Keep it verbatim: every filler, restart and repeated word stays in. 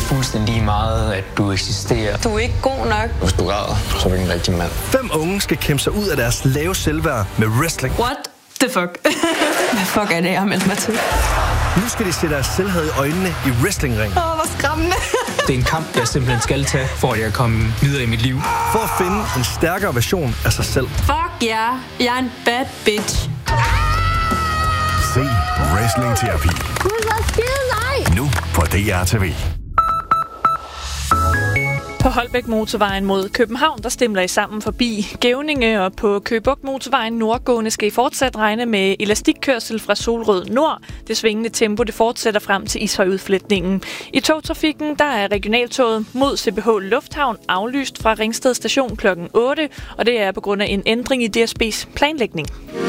fuldstændig lige meget, at du eksisterer. Du er ikke god nok. Hvis du græder, så er du ikke en rigtig mand. Fem unge skal kæmpe sig ud af deres lave selvværd med wrestling. What the fuck? Hvad fuck er det, jeg har meldt mig til? Nu skal de se deres selvhed i øjnene i wrestlingring. Åh, oh, hvor skræmmende. Det er en kamp, jeg simpelthen skal tage, for at jeg kan komme videre i mit liv. For at finde en stærkere version af sig selv. Fuck ja, yeah. Jeg er en bad bitch. Se Wrestling Terapi. Nu på D R T V. På Holbæk Motorvejen mod København, der stemler I sammen forbi Gævninge, og på Køge Bugt Motorvejen nordgående skal I fortsat regne med elastikkørsel fra Solrød Nord. Det svingende tempo det fortsætter frem til Ishøjudfletningen. I togtrafikken der er regionaltoget mod C B H Lufthavn aflyst fra Ringsted Station klokken otte, og det er på grund af en ændring i D S B's planlægning.